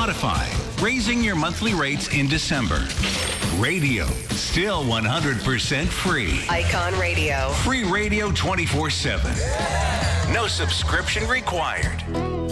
Spotify, raising your monthly rates in December. Radio, still 100% free. Icon Radio. Free radio 24/7. No subscription required.